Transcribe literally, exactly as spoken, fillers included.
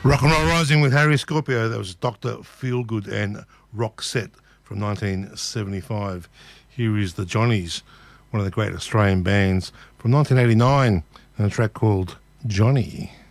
Rock and Roll Rising with Harry Scorpio. That was Doctor Feelgood and Roxette from nineteen seventy-five. Here is the Johnnies, one of the great Australian bands from nineteen eighty-nine, and a track called Johnny.